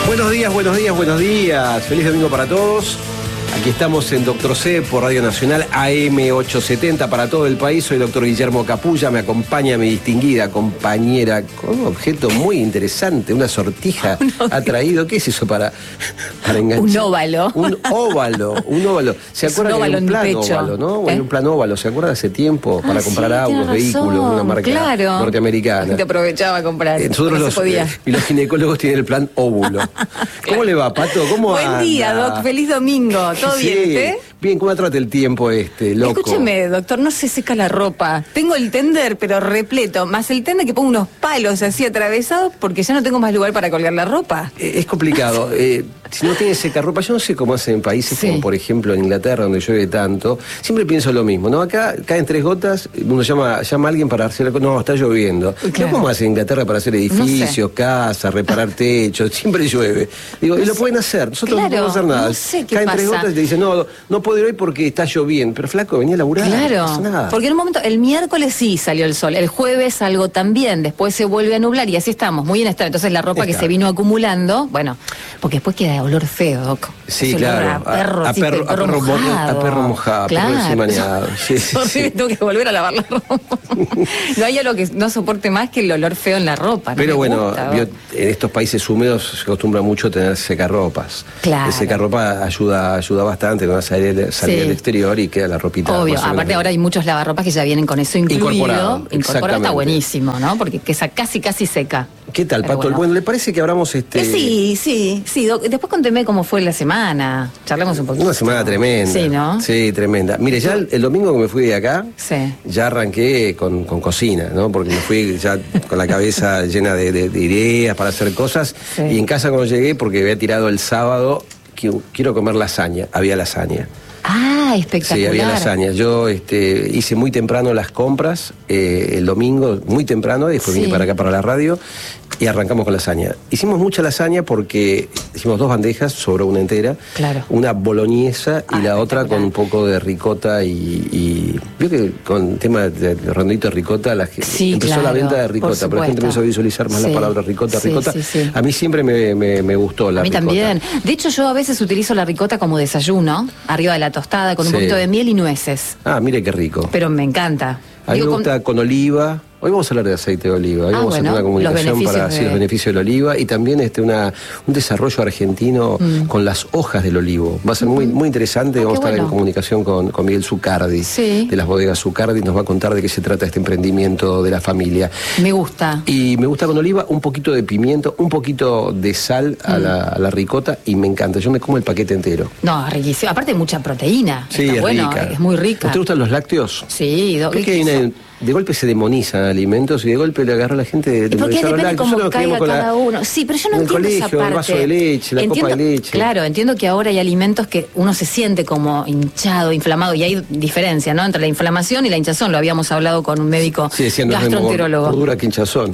Buenos días, buenos días, buenos días. Feliz domingo para todos. Aquí estamos en Doctor C por Radio Nacional AM870 para todo el país. Soy doctor Guillermo Capulla, me acompaña mi distinguida compañera con un objeto muy interesante, una sortija ha traído. ¿Qué es eso para enganchar? Un óvalo. Un óvalo. ¿Se acuerdan de un plan óvalo, no? En un plan óvalo, ¿se acuerdan hace tiempo? Para comprar autos, vehículos, una marca norteamericana. Te aprovechaba a comprar. Nosotros los ginecólogos tienen el plan óvulo. ¿Cómo le va, Pato? ¿Cómo anda? Buen día, Doc. Feliz domingo. ¿Todo bien, usted? Bien, ¿cómo trata el tiempo loco? Escúcheme, doctor, no se seca la ropa. Tengo el tender, pero repleto. Más el tender que pongo unos palos así atravesados porque ya no tengo más lugar para colgar la ropa. Es complicado. Si no tiene secarropa, yo no sé cómo hacen en países como, por ejemplo, en Inglaterra, donde llueve tanto. Siempre pienso lo mismo, ¿no? Acá caen 3 gotas, uno llama a alguien para hacer... No, está lloviendo. Claro. ¿Cómo hacen en Inglaterra para hacer edificios, casas, reparar techos? Siempre llueve. Digo, y lo pueden hacer. Nosotros no podemos hacer nada. No sé qué caen pasa. 3 gotas y te dicen, no puedo ir hoy porque está lloviendo. Pero flaco, venía a laburar. Claro, no pasa nada. porque en un momento, el miércoles sí salió el sol, el jueves algo también, después se vuelve a nublar y así estamos, muy inestable. Entonces la ropa que se vino acumulando, bueno, porque después queda olor feo, Doc. Sí, claro. A perro mojado. Claro. Perro encimaneado. Sí. Tengo que volver a lavar la ropa. No hay algo que no soporte más que el olor feo en la ropa. Pero bueno, en estos países húmedos se acostumbra mucho a tener secarropas. Claro. El secarropa ayuda bastante cuando vas a salir al exterior y queda la ropita. Obvio, aparte ahora hay muchos lavarropas que ya vienen con eso incluido. Incorporado está buenísimo, ¿no? Porque casi seca. ¿Qué tal, Pato? Bueno, ¿le parece que abramos Sí. Después conteme cómo fue la semana. Charlemos un poquito. Una semana tremenda. Sí, ¿no? Sí, tremenda. Mire, ya el domingo que me fui de acá, ya arranqué con cocina, ¿no? Porque me fui ya con la cabeza llena de ideas para hacer cosas. Y en casa cuando llegué, porque había tirado el sábado, quiero comer lasaña. Había lasaña. Ah, espectacular. Sí, había lasaña. Yo hice muy temprano las compras, el domingo, muy temprano, y después vine para acá, para la radio, y arrancamos con lasaña. Hicimos mucha lasaña porque hicimos 2 bandejas, sobró una entera, una boloñesa y la otra con un poco de ricota y vio que con el tema de rondito de ricota, empezó la venta de ricota, pero la gente empezó a visualizar más la palabra ricota. Sí. A mí siempre me gustó la ricota. A mí también. De hecho, yo a veces utilizo la ricota como desayuno, arriba de la tostada, con un poquito de miel y nueces. Ah, mire qué rico. Pero me encanta. A mí me gusta con oliva. Hoy vamos a hablar de aceite de oliva. Hoy vamos a hacer una comunicación para los beneficios de la oliva y también un desarrollo argentino con las hojas del olivo. Va a ser muy interesante. Vamos a estar en comunicación con Miguel Zucardi, de las bodegas Zucardi. Nos va a contar de qué se trata este emprendimiento de la familia. Me gusta. Y me gusta con oliva, un poquito de pimiento, un poquito de sal a la ricota y me encanta. Yo me como el paquete entero. No, riquísimo. Aparte mucha proteína. Sí, es rica. Es muy rica. ¿Te gustan los lácteos? Sí. De golpe se demonizan alimentos y de golpe le agarra a la gente porque depende cómo caiga cada uno. Sí, pero yo no entiendo esa parte. El vaso de leche, la copa de leche. Claro, entiendo que ahora hay alimentos que uno se siente como hinchado, inflamado, y hay diferencia, ¿no? Entre la inflamación y la hinchazón. Lo habíamos hablado con un médico gastroenterólogo. Más dura que hinchazón.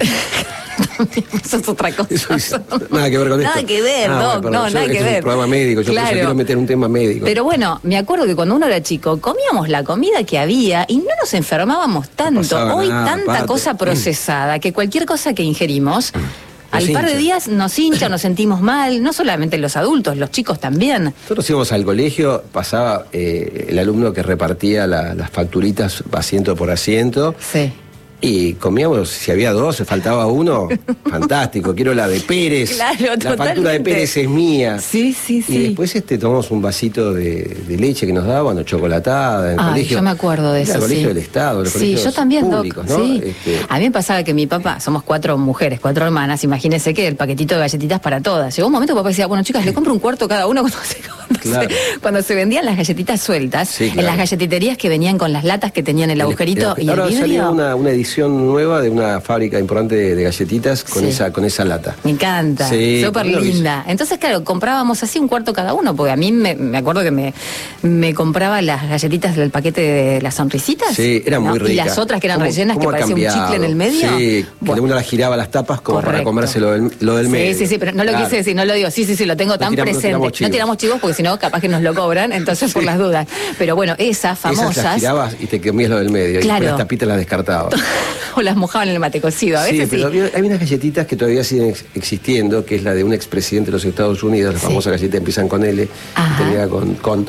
Eso es otra cosa. Nada que ver con esto. Nada que ver, Doc. Nada que ver. Es un programa médico. Yo quiero meter un tema médico. Pero bueno, me acuerdo que cuando uno era chico, comíamos la comida que había y no nos enfermábamos tanto. Hoy tanta cosa procesada que cualquier cosa que ingerimos, al par de días nos hincha, nos sentimos mal, no solamente los adultos, los chicos también. Nosotros íbamos al colegio, pasaba el alumno que repartía las facturitas asiento por asiento. Sí. Y comíamos, si había 2, faltaba uno, fantástico, quiero la de Pérez. Claro, la factura de Pérez es mía. Sí. Y después tomamos un vasito de leche que nos daban, chocolatada en el colegio. Yo me acuerdo de eso. El colegio del Estado, los colegios yo también, públicos, Doc, ¿no? Sí. A mí me pasaba que mi papá, somos 4 mujeres, 4 hermanas, imagínense que el paquetito de galletitas para todas. Llegó un momento que papá decía, bueno, chicas, le compro un cuarto cada uno cuando se vendían las galletitas sueltas, en las galletiterías que venían con las latas que tenían el agujerito y el vidrio. Salió una edición nueva de una fábrica importante de galletitas con esa lata. Me encanta, súper linda. Entonces, claro, comprábamos así un cuarto cada uno, porque a mí me acuerdo que me compraba las galletitas del paquete de las sonrisitas. Sí, eran muy ricas. Y las otras que eran rellenas, que parecía un chicle en el medio. Sí, que uno las giraba las tapas como para comerse lo del medio. Sí, pero no lo quise decir, no lo digo. Sí, lo tengo tan presente. No tiramos chivos porque si no, capaz que nos lo cobran, entonces por las dudas. Pero bueno, esas famosas... Esas las tirabas y te comías lo del medio, claro. Y las tapitas las descartabas. O las mojaban en el mate cocido, a veces pero hay unas galletitas que todavía siguen existiendo, que es la de un expresidente de los Estados Unidos, la famosa galleta empiezan con L, y termina con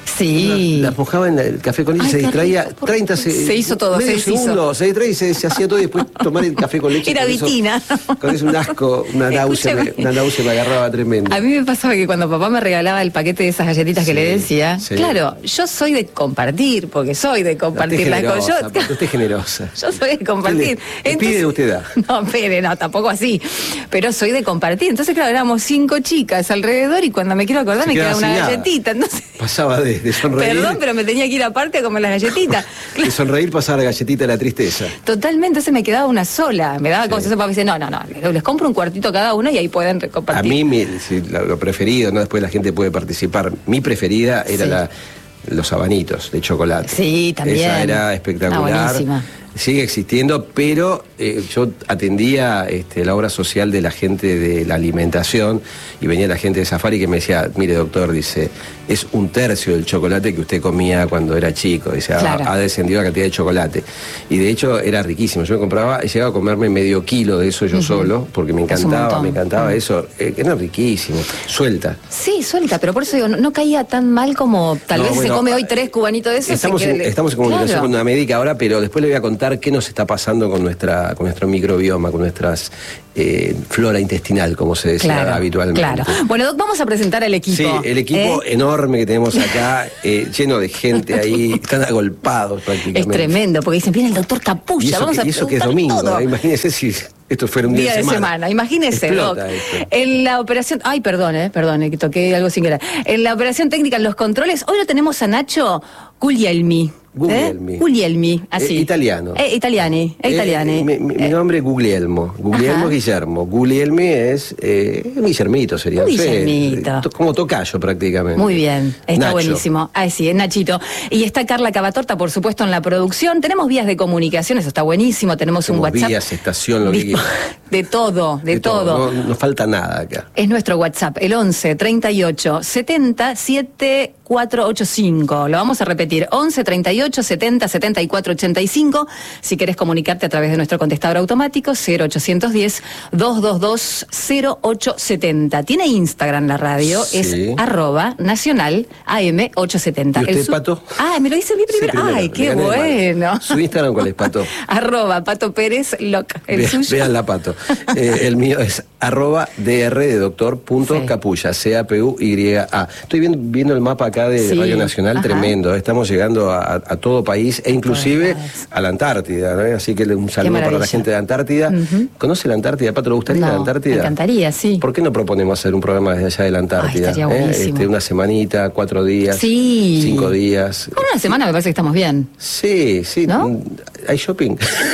Sí. Las mojaba en el café con leche y se distraía 30 segundos. Se hizo todo, se distraía y se hacía todo y después tomar el café con leche. Era vitina. Con eso un asco, una náusea me agarraba tremendo. A mí me pasaba que cuando papá me regalaba el paquete de esas galletitas que le decía, claro, yo soy de compartir, porque soy de compartir las cosas. Usted es generosa. Yo soy de compartir. Pide usted da. No, pere, no, tampoco así. Pero soy de compartir. Entonces, claro, éramos 5 chicas alrededor y cuando me quiero acordar me quedaba una galletita. Entonces, pasaba de sonreír. Perdón, pero me tenía que ir aparte a comer las galletitas. De sonreír pasaba la galletita de la tristeza. Totalmente, entonces me quedaba una sola. Me daba como si eso papá dice, no, les compro un cuartito cada uno y ahí pueden compartir. A mí, lo preferido, ¿no? Después la gente puede participar. Mi preferida era los habanitos de chocolate. Sí, también. Esa era espectacular. Buenísima. Sigue existiendo, pero yo atendía la obra social de la gente de la alimentación y venía la gente de Safari que me decía, mire doctor, dice, es 1/3 del chocolate que usted comía cuando era chico, dice, ha descendido la cantidad de chocolate. Y de hecho era riquísimo, yo me compraba, llegaba a comerme medio kilo de eso yo solo, porque me encantaba eso, era riquísimo, suelta. Sí, suelta, pero por eso digo, no caía tan mal como tal vez se come hoy 3 cubanitos de eso. Estamos en comunicación con una médica ahora, pero después le voy a contar qué nos está pasando con nuestro microbioma, con nuestras flora intestinal, como se decía habitualmente. Claro. Bueno, Doc, vamos a presentar al equipo. Sí, el equipo enorme que tenemos acá, lleno de gente ahí, están agolpados prácticamente. Es tremendo, porque dicen, viene el doctor Capulla, y eso que es domingo, imagínese si esto fuera un día de semana. Imagínese, Doc. En la operación, perdón, que toqué algo sin querer. En la operación técnica, en los controles, hoy lo tenemos a Nacho Guglielmi. Guglielmi, así. Italiano. Italiani. Mi nombre es Guglielmo. Guglielmo Guillermo. Guglielmi es Guillermito, sería. Guillermito. Como tocayo prácticamente. Muy bien, está Nacho. buenísimo. Sí, es Nachito. Y está Carla Cavatorta, por supuesto, en la producción. Tenemos vías de comunicación, eso está buenísimo. Tenemos un WhatsApp. Vías, estación, lo que quieras. De todo. No falta nada acá. Es nuestro WhatsApp, el 11 38 70 7485. Lo vamos a repetir, 11 38 70 74 85. Si querés comunicarte a través de nuestro contestador automático, 0810 222 0870. Tiene Instagram la radio, es @nacional AM870. ¿Y usted, Pato? Me lo dice mi primero. Sí, qué bueno. ¿Su Instagram cuál es, Pato? @Pato Pérez Loc. Vean la Pato. El mío es @dr de doctor.capulla, CAPUYA. Estoy viendo el mapa acá de Radio Nacional, tremendo. Estamos llegando a todo país e inclusive a la Antártida, ¿no? Así que un saludo para la gente de Antártida. ¿Conoce la Antártida, Pato? ¿Le gustaría la Antártida? Me encantaría, sí. ¿Por qué no proponemos hacer un programa desde allá de la Antártida? Estaría buenísimo. Una semanita, 4 días, 5 días. Con una semana me parece que estamos bien. Sí, ¿no? ¿Hay shopping?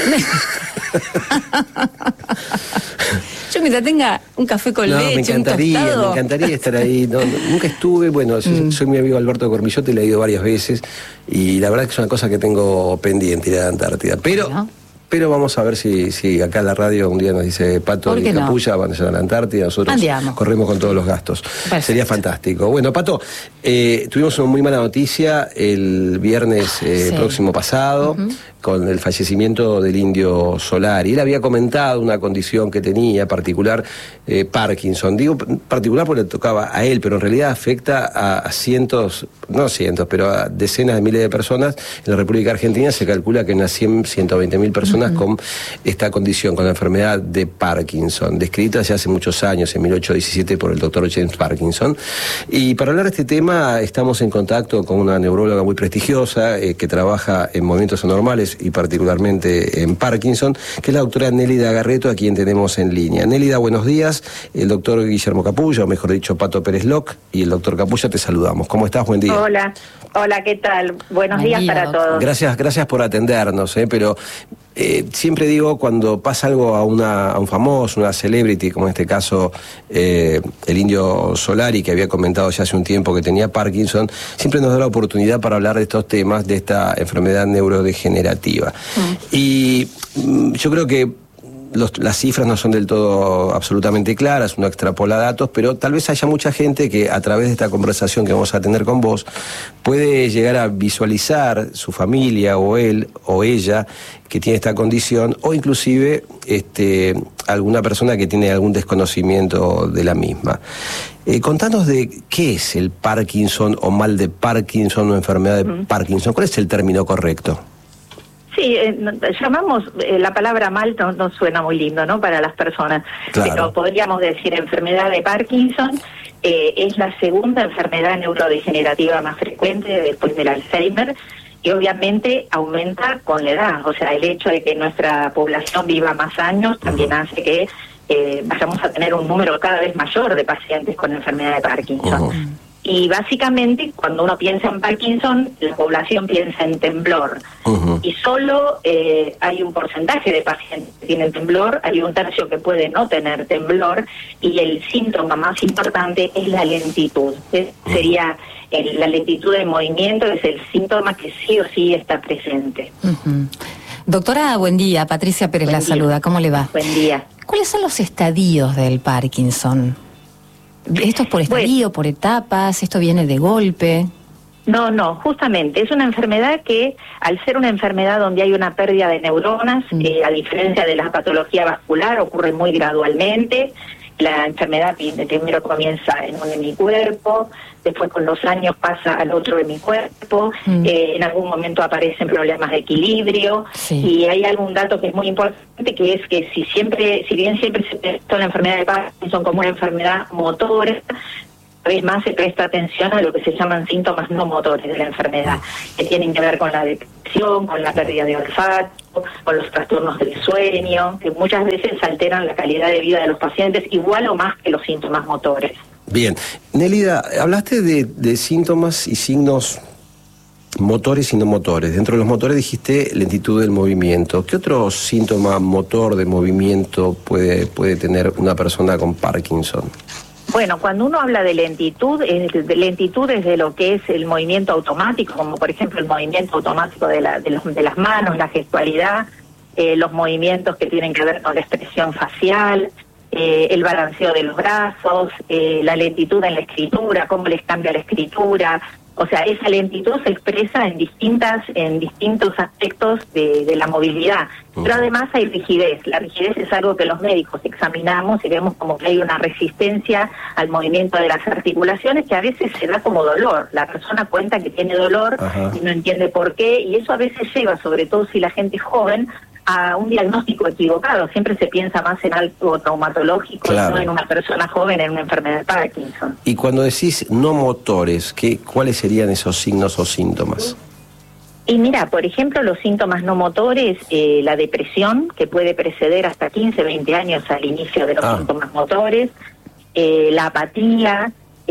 Yo mientras tenga un café con leche, me encantaría estar ahí. Nunca estuve, soy mi amigo Alberto Cormillotti, le he ido varias veces y la verdad es que es una cosa que tengo pendiente ir a la Antártida. Pero vamos a ver si acá la radio un día nos dice Pato y Capulla van a ir a la Antártida, nosotros corremos con todos los gastos. Perfecto. Sería fantástico. Bueno, Pato, tuvimos una muy mala noticia el viernes próximo pasado con el fallecimiento del Indio Solari. Él había comentado una condición que tenía particular, Parkinson. Digo particular porque le tocaba a él, pero en realidad afecta a pero a decenas de miles de personas. En la República Argentina se calcula que unas 120.000 personas con esta condición, con la enfermedad de Parkinson, descrita ya hace muchos años, en 1817, por el doctor James Parkinson. Y para hablar de este tema estamos en contacto con una neuróloga muy prestigiosa que trabaja en movimientos anormales y particularmente en Parkinson, que es la doctora Nélida Garreto, a quien tenemos en línea. Nélida, buenos días. El doctor Guillermo Capulla, o mejor dicho, Pato Pérez Loc, y el doctor Capulla, te saludamos. ¿Cómo estás? Buen día. Hola, ¿qué tal? Buenos días para todos. Gracias por atendernos, pero siempre digo, cuando pasa algo a un famoso, una celebrity, como en este caso el Indio Solari, que había comentado ya hace un tiempo que tenía Parkinson, siempre nos da la oportunidad para hablar de estos temas, de esta enfermedad neurodegenerativa. Y yo creo que las cifras no son del todo absolutamente claras, uno extrapola datos, pero tal vez haya mucha gente que a través de esta conversación que vamos a tener con vos puede llegar a visualizar su familia o él o ella que tiene esta condición, o inclusive alguna persona que tiene algún desconocimiento de la misma. Contanos de qué es el Parkinson o mal de Parkinson o enfermedad de Parkinson. ¿Cuál es el término correcto? Sí, llamamos, la palabra mal no suena muy lindo, ¿no?, para las personas, claro. Pero podríamos decir enfermedad de Parkinson. Es la segunda enfermedad neurodegenerativa más frecuente después del Alzheimer, y obviamente aumenta con la edad. O sea, el hecho de que nuestra población viva más años también hace que vayamos a tener un número cada vez mayor de pacientes con enfermedad de Parkinson. Y básicamente, cuando uno piensa en Parkinson, la población piensa en temblor. Y solo hay un porcentaje de pacientes que tienen temblor, hay un tercio que puede no tener temblor, y el síntoma más importante es la lentitud. Sería la lentitud de movimiento, es el síntoma que sí o sí está presente. Doctora, buen día. Patricia Pérez la saluda. ¿Cómo le va? Buen día. ¿Cuáles son los estadios del Parkinson? ¿Esto es por estadio, por etapas? ¿Esto viene de golpe? No, justamente. Es una enfermedad que, al ser una enfermedad donde hay una pérdida de neuronas, a diferencia de la patología vascular, ocurre muy gradualmente. La enfermedad primero comienza en un hemicuerpo, después con los años pasa al otro hemicuerpo, en algún momento aparecen problemas de equilibrio, y hay algún dato que es muy importante, que es que si bien siempre se prestó la enfermedad de Parkinson como una enfermedad motora, cada vez más se presta atención a lo que se llaman síntomas no motores de la enfermedad, que tienen que ver con la depresión, con la pérdida de olfato, con los trastornos del sueño, que muchas veces alteran la calidad de vida de los pacientes igual o más que los síntomas motores. Bien. Nélida, hablaste de síntomas y signos motores y no motores. Dentro de los motores dijiste lentitud del movimiento. ¿Qué otro síntoma motor de movimiento puede tener una persona con Parkinson? Bueno, cuando uno habla de lentitud es de lo que es el movimiento automático, como por ejemplo el movimiento automático de las manos, la gestualidad, los movimientos que tienen que ver con la expresión facial, el balanceo de los brazos, la lentitud en la escritura, cómo les cambia la escritura. O sea, esa lentitud se expresa en distintos aspectos de la movilidad. Pero además hay rigidez. La rigidez es algo que los médicos examinamos y vemos como que hay una resistencia al movimiento de las articulaciones que a veces se da como dolor. La persona cuenta que tiene dolor y no entiende por qué, y eso a veces lleva, sobre todo si la gente es joven, a un diagnóstico equivocado. Siempre se piensa más en algo traumatológico, claro, y no en una persona joven en una enfermedad de Parkinson. Y cuando decís no motores, ¿cuáles serían esos signos o síntomas? Y mira, por ejemplo, los síntomas no motores, la depresión, que puede preceder hasta 15, 20 años al inicio de los síntomas motores, la apatía,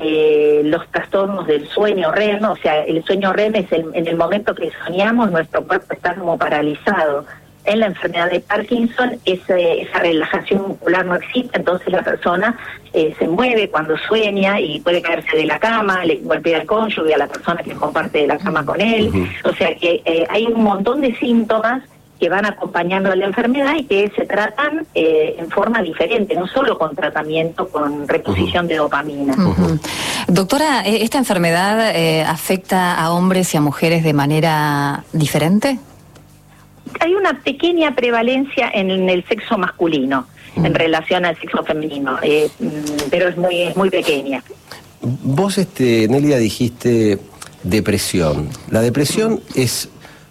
los trastornos del sueño REM. O sea, el sueño REM es en el momento que soñamos, nuestro cuerpo está como paralizado. En la enfermedad de Parkinson esa relajación muscular no existe, entonces la persona se mueve cuando sueña y puede caerse de la cama, le golpea al cónyuge, a la persona que comparte la cama con él. O sea que hay un montón de síntomas que van acompañando a la enfermedad y que se tratan en forma diferente, no solo con tratamiento, con reposición de dopamina. Doctora, ¿esta enfermedad afecta a hombres y a mujeres de manera diferente? Hay una pequeña prevalencia en el sexo masculino en relación al sexo femenino, pero es muy pequeña. Vos, Nélida, dijiste depresión. ¿La depresión es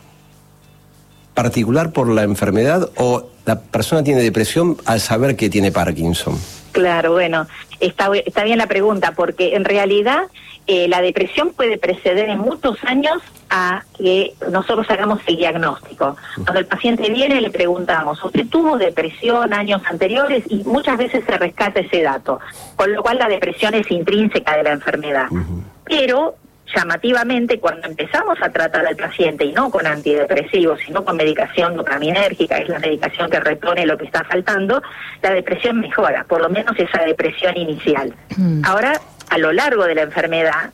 particular por la enfermedad o la persona tiene depresión al saber que tiene Parkinson? Claro, bueno, está bien la pregunta, porque en realidad la depresión puede preceder en muchos años a que nosotros hagamos el diagnóstico. Cuando el paciente viene le preguntamos, ¿usted tuvo depresión años anteriores? Y muchas veces se rescata ese dato, con lo cual la depresión es intrínseca de la enfermedad. Pero llamativamente, cuando empezamos a tratar al paciente, y no con antidepresivos, sino con medicación dopaminérgica, es la medicación que repone lo que está faltando, la depresión mejora, por lo menos esa depresión inicial. Ahora, a lo largo de la enfermedad,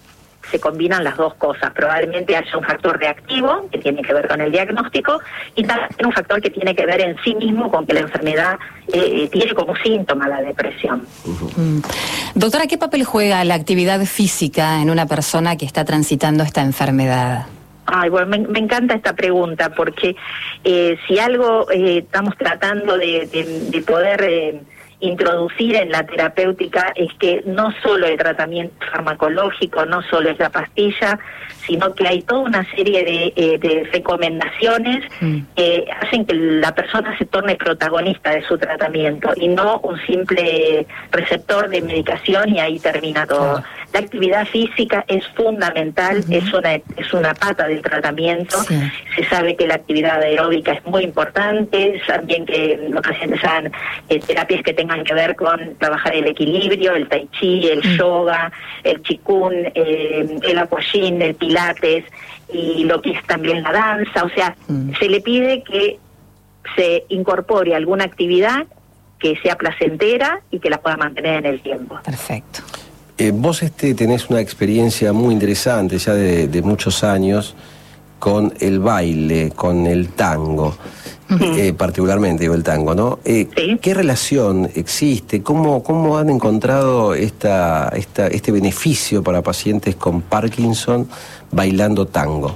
se combinan las dos cosas. Probablemente haya un factor reactivo que tiene que ver con el diagnóstico y también un factor que tiene que ver en sí mismo con que la enfermedad tiene como síntoma la depresión. Doctora, ¿qué papel juega la actividad física en una persona que está transitando esta enfermedad? Ay, bueno, me encanta esta pregunta porque si algo estamos tratando de poder introducir en la terapéutica es que no solo el tratamiento farmacológico, no solo es la pastilla, sino que hay toda una serie de recomendaciones que hacen que la persona se torne protagonista de su tratamiento y no un simple receptor de medicación y ahí termina todo. La actividad física es fundamental, es una pata del tratamiento. Se sabe que la actividad aeróbica es muy importante, también que los pacientes hagan terapias que tengan que ver con trabajar el equilibrio, el tai chi, el yoga, el qigong, el aquagym, el pilates y lo que es también la danza. O sea, se le pide que se incorpore alguna actividad que sea placentera y que la pueda mantener en el tiempo. Perfecto. Vos tenés una experiencia muy interesante ya de muchos años con el baile, con el tango, particularmente digo el tango, ¿no? Sí. ¿Qué relación existe? ¿Cómo han encontrado este beneficio para pacientes con Parkinson bailando tango?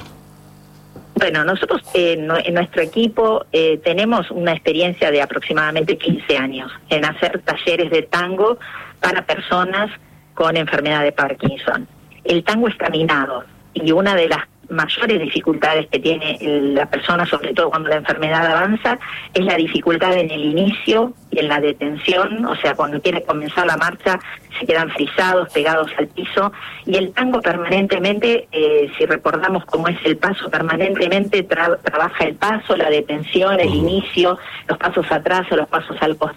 Bueno, nosotros en nuestro equipo tenemos una experiencia de aproximadamente 15 años en hacer talleres de tango para personas con enfermedad de Parkinson. El tango es caminado y una de las mayores dificultades que tiene la persona, sobre todo cuando la enfermedad avanza, es la dificultad en el inicio y en la detención. O sea, cuando quiere comenzar la marcha se quedan frisados, pegados al piso, y el tango permanentemente, si recordamos cómo es el paso, permanentemente trabaja el paso, la detención, el inicio, los pasos atrás o los pasos al costado.